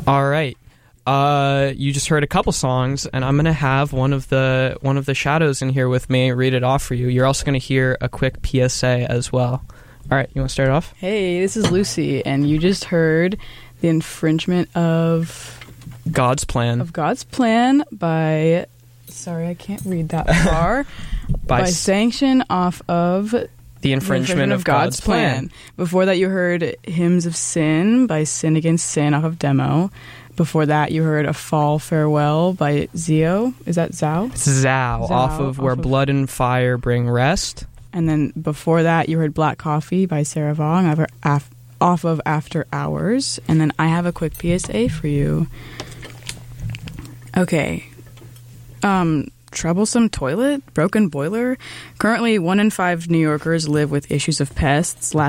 All right. You just heard a couple songs, and I'm going to have one of the shadows in here with me read it off for you. You're also going to hear a quick PSA as well. All right, you want to start off? Hey, this is Lucy, and you just heard the infringement of God's Plan. Of God's Plan by... Sorry, I can't read that far. by Sanction off of... The infringement of God's Plan. Before that, you heard Hymns of Sin by Sin Against Sin off of Demo. Before that, you heard A Fall Farewell by Zio. Is that Zao? Zao, off of Where Blood and Fire Bring Rest. And then before that, you heard Black Coffee by Sarah Vaughan off of After Hours. And then I have a quick PSA for you. Okay. Troublesome toilet? Broken boiler? Currently, 1 in 5 New Yorkers live with issues of pests.